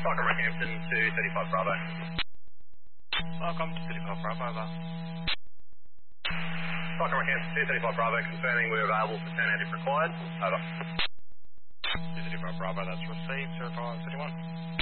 Welcome, Rockhampton to 35 Bravo. Welcome to 35 Bravo, over. Welcome, Rockhampton to 35 Bravo, confirming we're available for 10 out if required. Over. 35 Bravo, that's received, 0531.